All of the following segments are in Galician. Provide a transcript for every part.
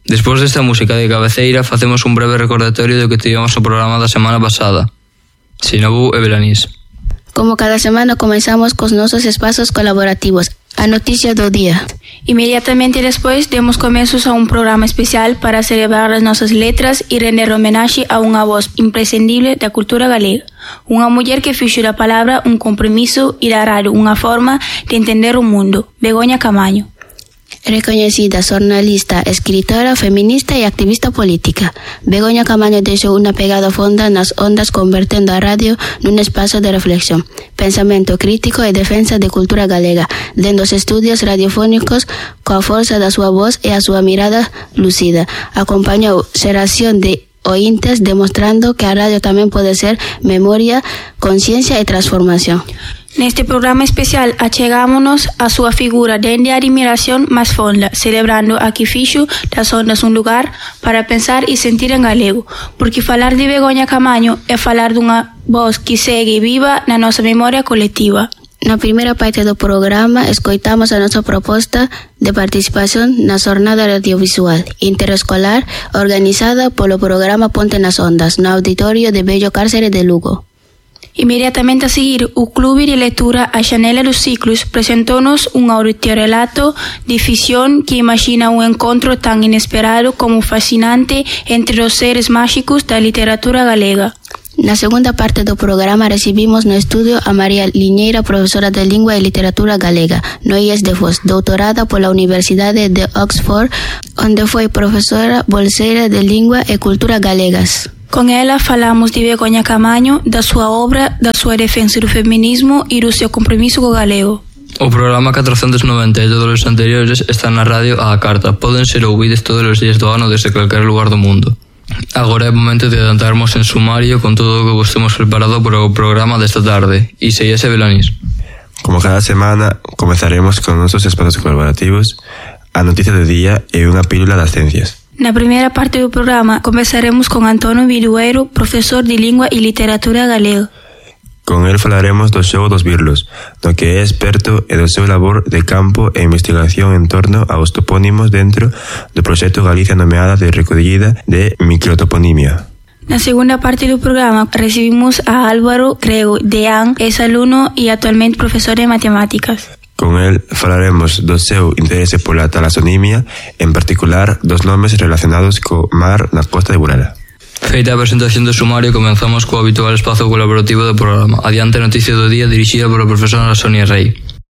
Despois desta música de cabeceira, facemos un breve recordatorio do que tivemos o programa da semana pasada. Sinabú e Belanís. Como cada semana comenzamos cos nosos espazos colaborativos, a noticia do día. Inmediatamente despois demos comezos a un programa especial para celebrar as nosas letras e render homenaxe a unha voz imprescindible da cultura galega. Unha muller que fixo da palabra un compromiso e da radio unha forma de entender o mundo, Begoña Camaño. Reconocida jornalista, escritora, feminista y activista política, Begoña Camaño deixou unha pegada fonda nas ondas, convertendo a radio nun espazo de reflexión, pensamento crítico e defensa de cultura galega, dende os estudios radiofónicos coa forza da súa voz e a súa mirada lucida. Acompañou xeración de ointes demostrando que a radio tamén pode ser memoria, conciencia e transformación. Neste programa especial achegámonos a súa figura dende a admiración máis fonda, celebrando a que fixo das ondas un lugar para pensar e sentir en galego, porque falar de Begoña Camaño é falar dunha voz que segue viva na nosa memoria colectiva. Na primeira parte do programa escoitamos a nosa proposta de participación na xornada radiovisual interescolar organizada polo programa Ponte nas Ondas no auditorio de Bello Cárcere de Lugo. Inmediatamente a seguir, o Clube de Lectura A Xanela dos Ciclos presentou-nos un audiorelato de ficción que imagina un encontro tan inesperado como fascinante entre os seres máxicos da literatura galega. Na segunda parte do programa recibimos no estudio a María Liñeira, profesora de Lingua e Literatura Galega, no IES de Foz, doutorada pola Universidade de Oxford, onde foi profesora bolseira de Lingua e Cultura Galegas. Con ela falamos de Begoña Camaño, da súa obra, da súa defensa do feminismo e do seu compromiso co galego. O programa 490 e todos os anteriores están na radio á carta. Poden ser ouvidos todos os días do ano desde calquer lugar do mundo. Agora é momento de adentrarmos en sumario con todo o que vos temos preparado para o programa desta tarde. E seguise Belanís. Como cada semana, comezaremos con nosos espazos colaborativos, a noticia do día e unha pílula das ciencias. Na primeira parte do programa conversaremos con Antonio Vidueiro, profesor de Lingua e Literatura Galega. Con el falaremos do xogo dos birlos, do que é experto e do seu labor de campo e investigación en torno aos topónimos dentro do proxecto Galicia Nomeada de recollida de microtoponimia. Na segunda parte do programa recibimos a Álvaro Crego Deán, ex-alumno e actualmente profesor de matemáticas. Con el falaremos do seu interese pola talasonimia, en particular dos nomes relacionados co mar na costa de Burela. Feita a presentación do sumario, comenzamos co habitual espazo colaborativo do programa. Adiante a noticia do día dirixida pola profesora Sonia Rey.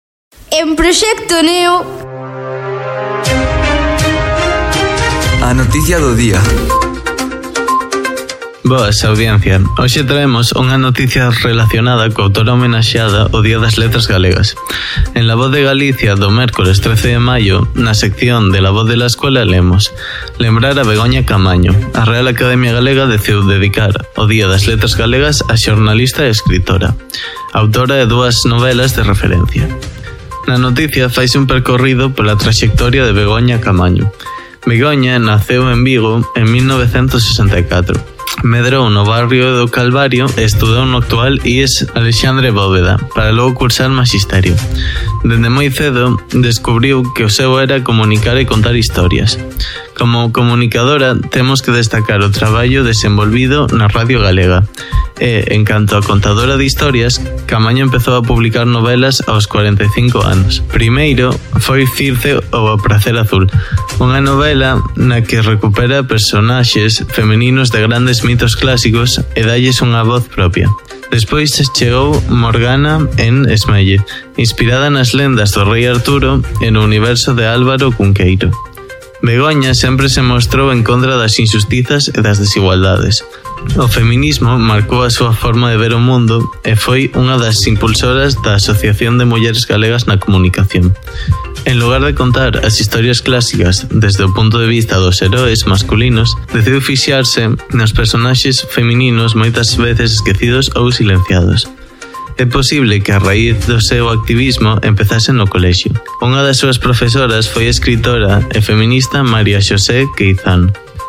En Proxecto Neo. A noticia do día. Boas, audiencia. Hoxe traemos unha noticia relacionada co autora homenaxeada o Día das Letras Galegas. En La Voz de Galicia, do mércores 13 de maio, na sección de La Voz de la Escuela, lemos: lembrar a Begoña Camaño. A Real Academia Galega decidiu dedicar o Día das Letras Galegas a xornalista e escritora, autora de 2 novelas de referencia. Na noticia faise un percorrido pola traxectoria de Begoña Camaño. Begoña naceu en Vigo en 1964. Medrou no barrio do Calvario e estudou no actual IES Alexandre Bóveda para logo cursar magisterio. Dende moi cedo descubriu que o seu era comunicar e contar historias. Como comunicadora temos que destacar o traballo desenvolvido na Radio Galega. E, en canto a contadora de historias, Camaño empezou a publicar novelas aos 45 anos. Primeiro foi Circe ou O Prazer Azul, unha novela na que recupera personaxes femininos de grandes mitos clásicos e dalles unha voz propia. Despois chegou Morgana en Esmelle, inspirada nas lendas do rei Arturo e no universo de Álvaro Cunqueiro. Begoña sempre se mostrou en contra das injustizas e das desigualdades. O feminismo marcou a súa forma de ver o mundo e foi unha das impulsoras da Asociación de Mulleres Galegas na Comunicación. En lugar de contar as historias clásicas desde o punto de vista dos heróis masculinos, decidiu fixarse nos personaxes femininos moitas veces esquecidos ou silenciados. É posible que a raíz do seu activismo empezase no colexio. Unha das súas profesoras foi a escritora e feminista María Xosé Queizán.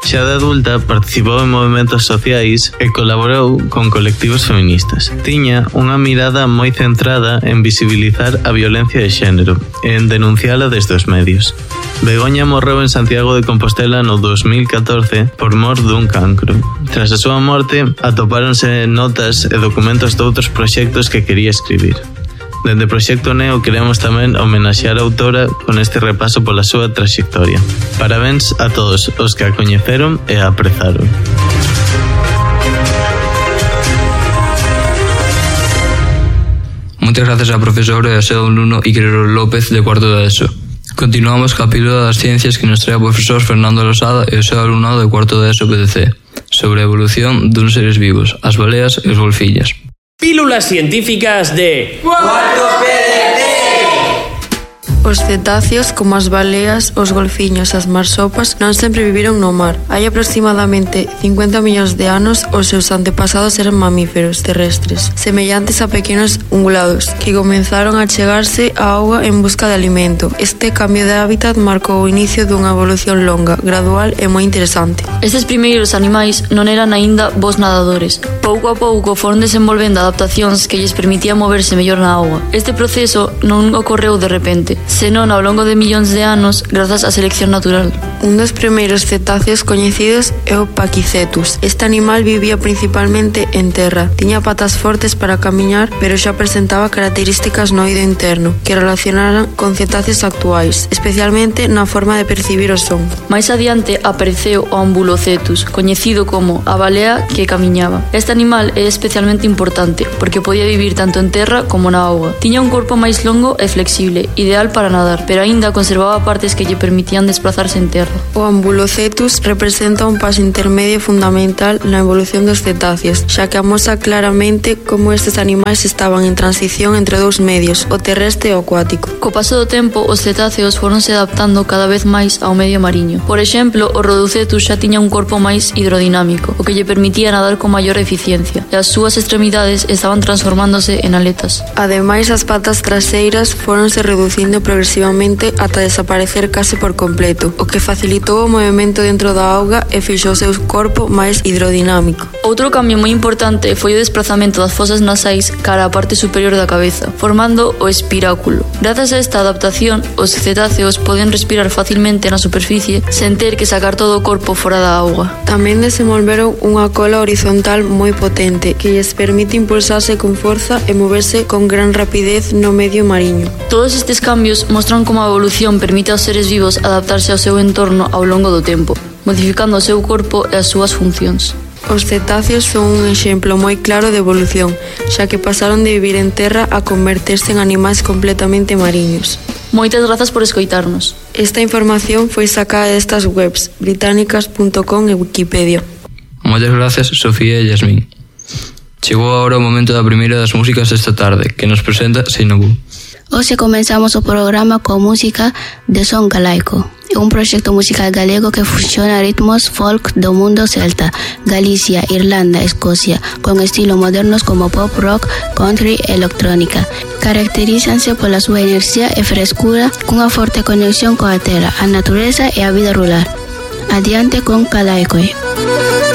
Xa de adulta participou en movimentos sociais e colaborou con colectivos feministas. Tiña unha mirada moi centrada en visibilizar a violencia de xénero e en denunciala desde os medios. Begoña morreu en Santiago de Compostela no 2014 por mor dun cancro. Tras a súa morte, atopáronse notas e documentos de outros proxectos que quería escribir. Dende Proxecto Neo queremos tamén homenaxear a autora con este repaso pola súa traxectoria. Parabéns a todos os que a coñeceron e a aprezaron. Moitas gracias á profesora e ao seu alumno Iker López de cuarto de ESO. Continuamos ca pílula das ciencias que nos trae o profesor Fernando Losada e o seu alumnado de cuarto de ESO PDC sobre a evolución duns seres vivos, as baleas e os golfiños. Pílulas científicas de Cuarto PDC. Os cetáceos, como as baleas, os golfiños e as marsopas, non sempre viviron no mar. Hai aproximadamente 50 millóns de anos, os seus antepasados eran mamíferos terrestres, semellantes a pequenos ungulados, que comenzaron a chegarse á auga en busca de alimento. Este cambio de hábitat marcou o inicio dunha evolución longa, gradual e moi interesante. Estes primeiros animais non eran aínda bons nadadores. Pouco a pouco foron desenvolvendo adaptacións que lles permitían moverse mellor na auga. Este proceso non ocorreu de repente, senón ao longo de millóns de anos grazas á selección natural. Un dos primeiros cetáceos coñecidos é o Paquicetus. Este animal vivía principalmente en terra. Tiña patas fortes para camiñar, pero xa presentaba características no oído interno que relacionaran con cetáceos actuais, especialmente na forma de percibir o son. Mais adiante apareceu o Ambulocetus, coñecido como a balea que camiñaba. Este animal é especialmente importante porque podía vivir tanto en terra como na auga. Tiña un corpo máis longo e flexible, ideal para nadar, pero aínda conservaba partes que lle permitían desplazarse en terra. O Ambulocetus representa un paso intermedio fundamental na evolución dos cetáceos, xa que amosa claramente como estes animais estaban en transición entre dous medios, o terrestre e o acuático. Co paso do tempo, os cetáceos foronse adaptando cada vez máis ao medio mariño. Por exemplo, o Rhodocetus xa tiña un corpo máis hidrodinámico, o que lle permitía nadar con maior eficiencia, e as súas extremidades estaban transformándose en aletas. Ademais, as patas traseiras foronse reducindo progresivamente ata desaparecer case por completo, o que facilitou o movimento dentro da auga e fixou o seu corpo máis hidrodinámico. Outro cambio moi importante foi o desplazamento das fosas nasais cara á parte superior da cabeza, formando o espiráculo. Grazas a esta adaptación, os cetáceos poden respirar facilmente na superficie sen ter que sacar todo o corpo fora da auga. Tamén desenvolveron unha cola horizontal moi potente que lles permite impulsarse con forza e moverse con gran rapidez no medio mariño. Todos estes cambios mostran como a evolución permite aos seres vivos adaptarse ao seu entorno ao longo do tempo, modificando o seu corpo e as súas funcións. Os cetáceos son un exemplo moi claro de evolución, xa que pasaron de vivir en terra a converterse en animais completamente mariños. Moitas grazas por escoitarnos. Esta información foi sacada destas webs, británicas.com e Wikipedia. Moitas gracias, Sofía e Yasmín. Chegou agora o momento da primeira das músicas desta tarde, que nos presenta Seinobu. Hoxe comenzamos o programa con música de son galaico. É un proxecto musical galego que fusiona ritmos folk do mundo celta, Galicia, Irlanda, Escocia, con estilos modernos como pop, rock, country e electrónica. Caracterízanse pola súa enerxía e frescura, cunha forte conexión coa terra, a natureza e a vida rural. Adiante con Galaico.